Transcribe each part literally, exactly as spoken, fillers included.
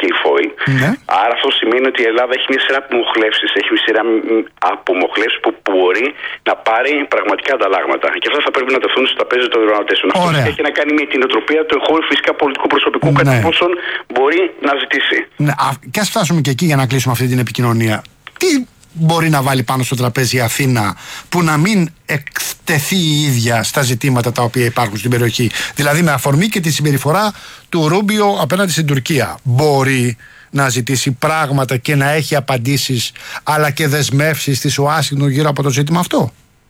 και οι ΦΟΗ. Ναι. Άρα αυτό σημαίνει ότι η Ελλάδα έχει μια σειρά απομοχλεύσεις, έχει μια σειρά απομοχλεύσεις που μπορεί να πάρει πραγματικά ανταλλάγματα. Και αυτά θα πρέπει να τεθούν στο τραπέζι των διαπραγματεύσεων. Αυτό έχει να κάνει με την οτροπία του εγχώριου φυσικά πολιτικού προσωπικού, ναι. κατά πόσον μπορεί να ζητήσει. Ναι. Και ας φτάσουμε και εκεί για να κλείσουμε αυτή την επικοινωνία. Τι μπορεί να βάλει πάνω στο τραπέζι η Αθήνα που να μην εκτεθεί η ίδια στα ζητήματα τα οποία υπάρχουν στην περιοχή? Δηλαδή με αφορμή και τη συμπεριφορά του Ρούμπιο απέναντι στην Τουρκία. Μπορεί να ζητήσει πράγματα και να έχει απαντήσεις αλλά και δεσμεύσεις της Ουάσιγκτον γύρω από το ζήτημα αυτό?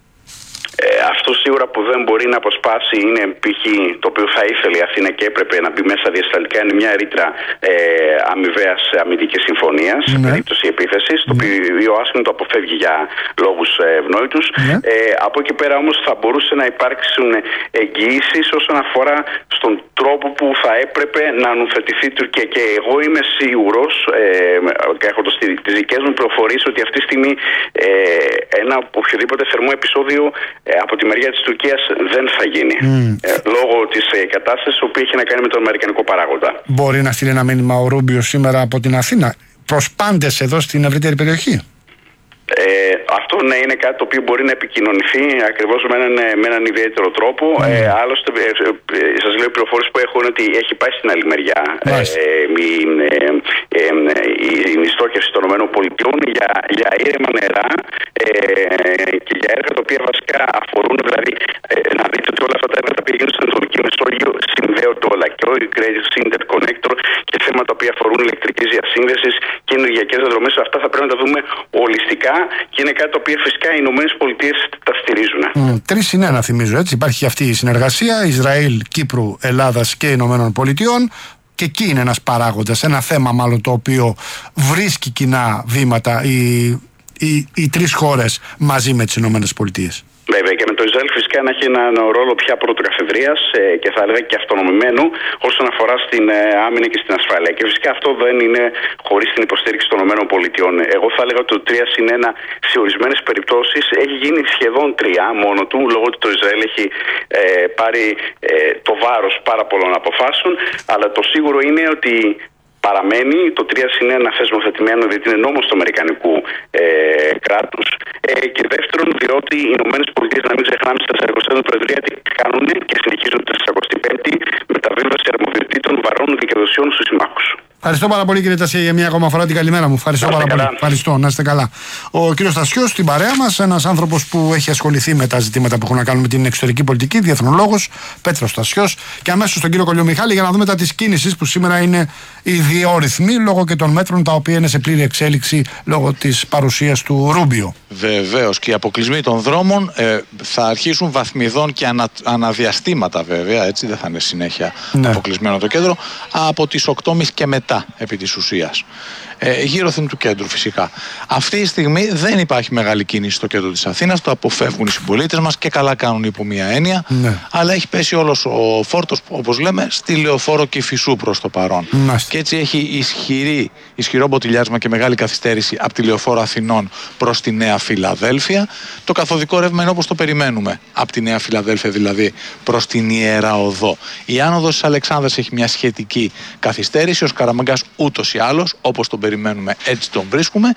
Ε, αυτό σίγουρα που δεν μπορεί να αποσπάσει είναι π.χ. το οποίο θα ήθελε η Αθήνα και έπρεπε να μπει μέσα διασταλτικά, είναι μια ρήτρα ε, αμοιβαίας αμυντικής συμφωνίας σε ναι. περίπτωση επίθεσης, ναι. το οποίο η Ουάσιγκτον το αποφεύγει για λόγους ευνόητους. Ναι. Ε, από εκεί πέρα όμως θα μπορούσε να υπάρξουν εγγυήσεις όσον αφορά στον τρόπο που θα έπρεπε να νουθετηθεί η Τουρκία. Και εγώ είμαι σίγουρος, ε, έχοντας τις δικές μου πληροφορίες, ότι αυτή τη στιγμή ε, ένα οποιοδήποτε θερμό επεισόδιο ε, από τη μεριά της Τουρκίας δεν θα γίνει. Mm. Ε, λόγω της ε, κατάστασης που έχει να κάνει με τον αμερικανικό παράγοντα. Μπορεί να στείλει ένα μήνυμα ο Ρούμπιο σήμερα από την Αθήνα προς πάντες εδώ στην ευρύτερη περιοχή? Ε, αυτό ναι, είναι κάτι το οποίο μπορεί να επικοινωνηθεί ακριβώς με έναν, με έναν ιδιαίτερο τρόπο. Mm. Ε, άλλωστε, ε, ε, σας λέω, οι πληροφορίες που έχω είναι ότι έχει πάει στην άλλη μεριά ε, ε, η, ε, ε, η, η στόχευση των ΗΠΑ για, για ήρεμα νερά ε, και για έργα τα οποία βασικά αφορούν, δηλαδή ε, να δείτε ότι όλα αυτά τα έργα τα οποία γίνουν στην Ανατολική Μεσόγειο συνδέονται όλα, και ο Great Interconnector και θέματα που αφορούν ηλεκτρικής διασύνδεσης και ενεργειακές διαδρομές. Αυτά θα πρέπει να τα δούμε ολιστικά. Και είναι κάτι το οποίο φυσικά οι Ηνωμένες Πολιτείες τα στηρίζουν. Mm, τρεις συν ένα θυμίζω, έτσι. Υπάρχει αυτή η συνεργασία Ισραήλ, Κύπρου, Ελλάδας και Ηνωμένων Πολιτειών. Και εκεί είναι ένας παράγοντας, ένα θέμα μάλλον το οποίο βρίσκει κοινά βήματα οι, οι, οι τρεις χώρες μαζί με τις Ηνωμένες Πολιτείες. Βέβαια, και με το Ισραήλ φυσικά να έχει έναν ρόλο πια πρωτοκαθεδρίας ε, και θα έλεγα και αυτονομημένου όσον αφορά στην ε, άμυνα και στην ασφάλεια. Και φυσικά αυτό δεν είναι χωρίς την υποστήριξη των ΗΠΑ. Εγώ θα έλεγα ότι το τρία συν ένα σε ορισμένες περιπτώσεις έχει γίνει σχεδόν τρία μόνο του, λόγω ότι το Ισραήλ έχει ε, πάρει ε, το βάρος πάρα πολλών αποφάσεων. Αλλά το σίγουρο είναι ότι παραμένει το τρία συν ένα θεσμοθετημένο, διότι είναι νόμος του Αμερικανικού ε, κράτους. Ε, και δεύτερον, διότι οι Ηνωμένες Πολιτείες, να μην ξεχνάμε, στα σαρκοστά του Προεδρία τι κάνουν και συνεχίζουν τη σαρκοστή πέμπτη μεταβίβαση αρμοδιοτήτων βαρών δικαιοδοσιών στους συμμάχους. Ευχαριστώ πάρα πολύ, κύριε Τασία, για μια ακόμα φορά την καλημέρα μου. Ευχαριστώ πάρα καλά. πολύ. Ευχαριστώ, να είστε καλά. Ο κύριος Τασιός στην παρέα μας, ένας άνθρωπος που έχει ασχοληθεί με τα ζητήματα που έχουν να κάνουν με την εξωτερική πολιτική, διεθνολόγος, Πέτρος Τασιός. Και αμέσως τον κύριο Κολιομιχάλη για να δούμε τα της κίνησης που σήμερα είναι ιδιόρυθμοι λόγω και των μέτρων τα οποία είναι σε πλήρη εξέλιξη λόγω της παρουσίας του Ρούμπιο. Βεβαίως, και οι αποκλεισμοί των δρόμων ε, θα αρχίσουν βαθμιδών και ανα, αναδιαστήματα, βέβαια, έτσι δεν θα είναι συνέχεια ναι. αποκλεισμένο το κέντρο, από τις οκτώ και μισή και μετά επί της ουσίας. Ε, γύρω του κέντρου φυσικά. Αυτή τη στιγμή δεν υπάρχει μεγάλη κίνηση στο κέντρο της Αθήνας, το αποφεύγουν οι συμπολίτες μας και καλά κάνουν υπό μία έννοια, ναι. αλλά έχει πέσει όλος ο φόρτος, όπως λέμε, στη Λεωφόρο Κηφισού προς το παρόν. Ναι. Και έτσι έχει ισχυρή, ισχυρό μποτιλιάρισμα και μεγάλη καθυστέρηση από τη Λεωφόρο Αθηνών προς τη Νέα Φιλαδέλφια. Το καθοδικό ρεύμα είναι όπως το περιμένουμε, από τη Νέα Φιλαδέλφια δηλαδή προς την Ιερά Οδό. Η άνοδος της Αλεξάνδρας έχει μια σχετική καθυστέρηση, ο Σκαραμαγκάς ούτως ή άλλως, όπως τον περιμένουμε έτσι τον βρίσκουμε.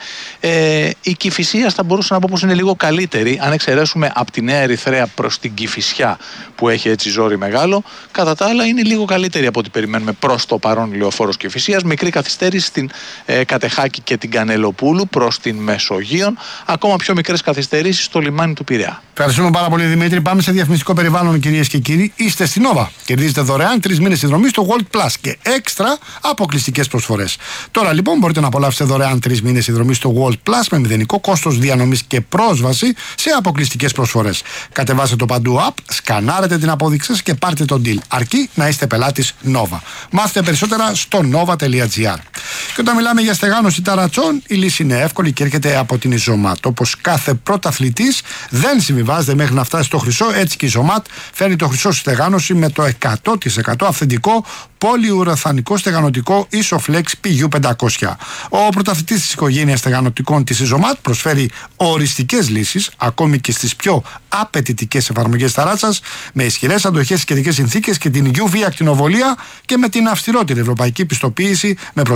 Ε, η Κηφισίας θα μπορούσα να πω πως είναι λίγο καλύτερη, αν εξαιρέσουμε από τη Νέα Ερυθρέα προς την Κηφισιά που έχει έτσι ζόρι μεγάλο. Κατά τα άλλα είναι λίγο καλύτερη από ό,τι περιμένουμε προς το παρόν Λεωφόρος Κηφισίας. Μικρή καθυστέρηση στην ε, Κατεχάκη και την Κανελοπούλου προς την Μεσογείον. Ακόμα πιο μικρές καθυστερήσεις στο λιμάνι του Πειραιά. Ευχαριστούμε πάρα πολύ, Δημήτρη. Πάμε σε διαφημιστικό περιβάλλον, κυρίες και κύριοι. Είστε στην Nova. Κερδίζετε δωρεάν τρεις μήνες συνδρομή στο Gold Plus και έξτρα αποκλειστικές προσφορές. Τώρα λοιπόν μπορείτε να απολαύσετε δωρεάν τρεις μήνες συνδρομή στο Gold Plus με μηδενικό κόστος διανομής και πρόσβαση σε αποκλειστικές προσφορές. Κατεβάστε το παντού app, σκανάρετε την απόδειξή σας και πάρτε τον deal. Αρκεί να είστε πελάτης Nova. Μάθετε περισσότερα στο nova τελεία gr. Και όταν μιλάμε για στεγάνωση ταρατσών, η λύση είναι εύκολη και έρχεται από την Isomat. Όπως κάθε πρωταθλητής δεν συμβιβάζεται μέχρι να φτάσει στο χρυσό, έτσι και η Isomat φέρνει το χρυσό στη στεγάνωση με το εκατό τοις εκατό αυθεντικό πολυουραθανικό στεγανοτικό Isoflex πι γιου πεντακόσια. Ο πρωταθλητής της οικογένειας στεγανοτικών της Isomat προσφέρει οριστικές λύσεις ακόμη και στις πιο απαιτητικές εφαρμογές ταράτσας, με ισχυρές αντοχές στις καιρικές συνθήκες και την γιου βι ακτινοβολία και με την αυστηρότερη ευρωπαϊκή πιστοποίηση με